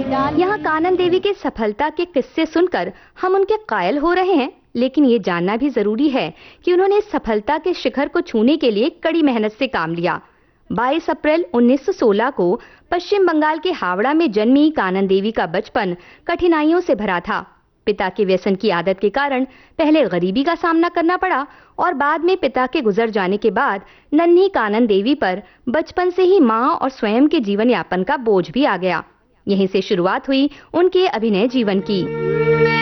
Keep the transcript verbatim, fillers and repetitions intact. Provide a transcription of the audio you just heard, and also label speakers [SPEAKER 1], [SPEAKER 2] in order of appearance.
[SPEAKER 1] यहाँ कानन देवी के सफलता के किस्से सुनकर हम उनके कायल हो रहे हैं, लेकिन ये जानना भी जरूरी है कि उन्होंने सफलता के शिखर को छूने के लिए कड़ी मेहनत से काम लिया। बाईस अप्रैल उन्नीस सौ सोलह को पश्चिम बंगाल के हावड़ा में जन्मी कानन देवी का बचपन कठिनाइयों से भरा था। पिता के व्यसन की आदत के कारण पहले गरीबी का सामना करना पड़ा और बाद में पिता के गुजर जाने के बाद नन्ही कानन देवी पर बचपन से ही मां और स्वयं के जीवन यापन का बोझ भी आ गया। यहीं से शुरुआत हुई उनके अभिनय जीवन की।